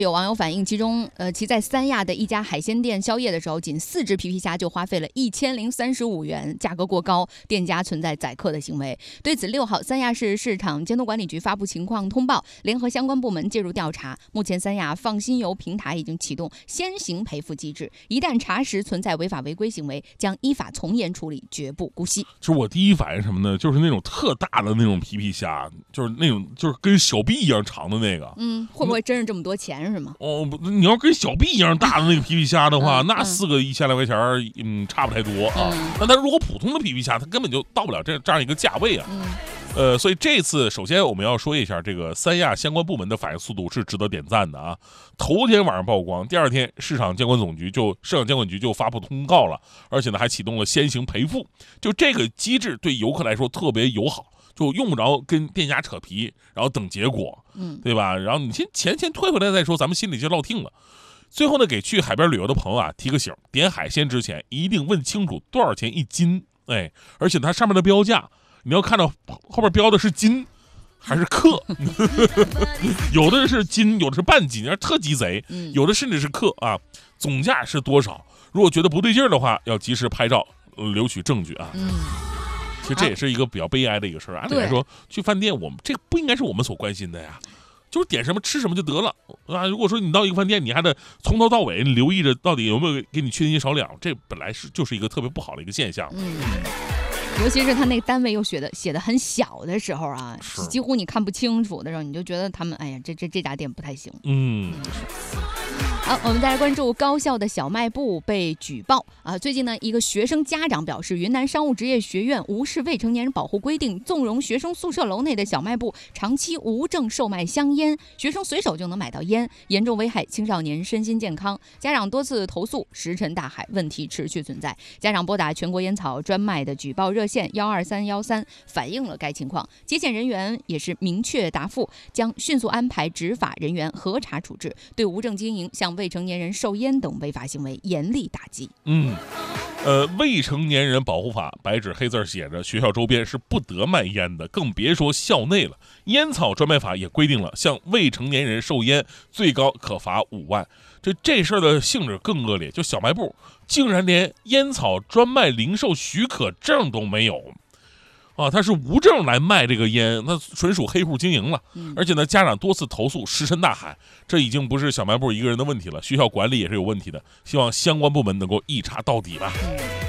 有网友反映，其在三亚的一家海鲜店宵夜的时候，仅4只皮皮虾就花费了1035元，价格过高，店家存在宰客的行为。对此，6号三亚市市场监督管理局发布情况通报，联合相关部门介入调查。目前，三亚放心游平台已经启动先行赔付机制，一旦查实存在违法违规行为，将依法从严处理，绝不姑息。 其实我第一反应什么呢？就是那种特大的那种皮皮虾，就是那种就是跟小臂一样长的那个。 会不会真是这么多钱是吗？ 哦，你要跟小臂一样大的那个皮皮虾的话，那4个1000来块钱，差不太多啊。但它如果普通的皮皮虾，它根本就到不了这样一个价位啊。所以这次首先我们要说一下，这个三亚相关部门的反应速度是值得点赞的啊。头天晚上曝光，第二天市场监管局就发布通告了，而且呢还启动了先行赔付。就这个机制对游客来说特别友好，就用不着跟店家扯皮，然后等结果，对吧？然后你先退回来再说，咱们心里就落定了。最后呢，给去海边旅游的朋友啊提个醒，点海鲜之前一定问清楚多少钱1斤，而且它上面的标价，你要看到后边标的是斤还是克，有的是斤，有的是半斤，特鸡贼，有的甚至是克啊，总价是多少？如果觉得不对劲儿的话，要及时拍照留取证据啊。其实这也是一个比较悲哀的一个事儿。按理来说，去饭店这不应该是我们所关心的呀，就是点什么吃什么就得了啊。如果说你到一个饭店，你还得从头到尾留意着到底有没有给你缺斤少两，这本来就是一个特别不好的一个现象。 尤其是他那个单位又写的很小的时候啊，几乎你看不清楚的时候，你就觉得他们这家店不太行。好，我们再来关注高校的小卖部被举报啊！最近呢，一个学生家长表示，云南商务职业学院无视未成年人保护规定，纵容学生宿舍楼内的小卖部长期无证售卖香烟，学生随手就能买到烟，严重危害青少年身心健康。家长多次投诉，石沉大海，问题持续存在。家长拨打全国烟草专卖的举报热线12313，反映了该情况。接线人员也是明确答复，将迅速安排执法人员核查处置，对无证经营向未成年人售烟等违法行为严厉打击。 未成年人保护法白纸黑字写着，学校周边是不得卖烟的，更别说校内了。烟草专卖法也规定了，向未成年人售烟最高可罚5万。这事儿的性质更恶劣，就小卖部竟然连烟草专卖零售许可证都没有。他是无证来卖这个烟，那纯属黑户经营了。而且呢，家长多次投诉，石沉大海，这已经不是小卖部一个人的问题了，学校管理也是有问题的。希望相关部门能够一查到底吧。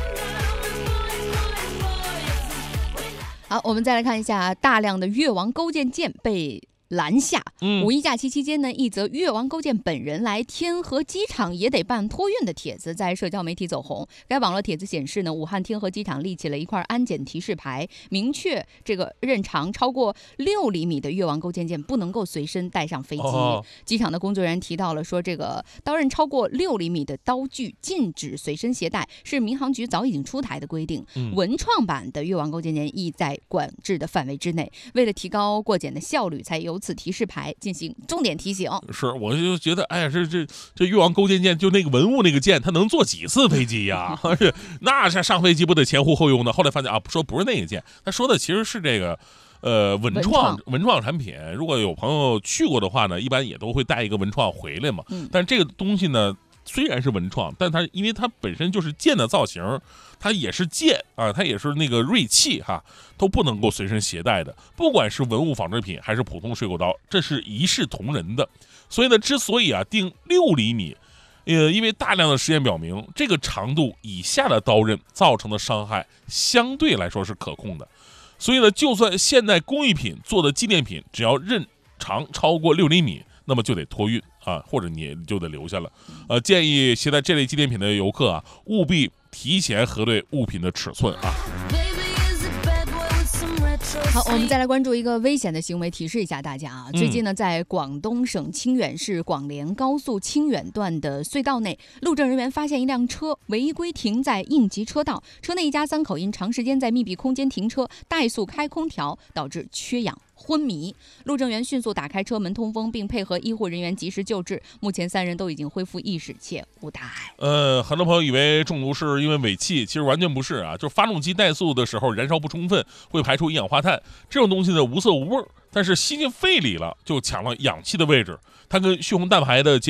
好，我们再来看一下，大量的越王勾践舰被拦下。五一假期期间呢，一则越王勾践本人来天河机场也得办托运的帖子在社交媒体走红。该网络帖子显示呢，武汉天河机场立起了一块安检提示牌，明确这个刃长超过6厘米的越王勾践舰不能够随身带上飞机。机场的工作人员提到了说，这个刀刃超过6厘米的刀具禁止随身携带，是民航局早已经出台的规定。文创版的越王勾践舰亦在管制的范围之内。为了提高过检的效率，才由此提示牌进行重点提醒。 是，我就觉得，这越王勾践舰就那个文物那个舰，它能坐几次飞机呀？那上飞机不得前呼后拥的？后来发现说不是那个舰，他说的其实是这个文创产品。如果有朋友去过的话呢，一般也都会带一个文创回来嘛。但这个东西呢，虽然是文创，但因为它本身就是剑的造型，它也是剑啊，它也是那个锐器都不能够随身携带的。不管是文物仿制品还是普通水果刀，这是一视同仁的。所以呢，之所以定6厘米，因为大量的实验表明，这个长度以下的刀刃造成的伤害相对来说是可控的。所以呢，就算现代工艺品做的纪念品，只要刃长超过6厘米，那么就得托运或者你就得留下了。建议携带这类纪念品的游客务必提前核对物品的尺寸好，我们再来关注一个危险的行为，提示一下大家最近呢，在广东省清远市广联高速清远段的隧道内，路政人员发现一辆车违规停在应急车道，车内一家3口因长时间在密闭空间停车，怠速开空调，导致缺氧昏迷。路政员迅速打开车门通风，并配合医护人员及时救治。目前3人都已经恢复意识，且无大碍。 很多朋友以为中毒是因为尾气，其实完全不是啊，就是发动机怠速的时候燃烧不充分，会排出一氧化碳。这种东西呢无色无味，但是吸进肺里了就抢了氧气的位置，它跟血红蛋白的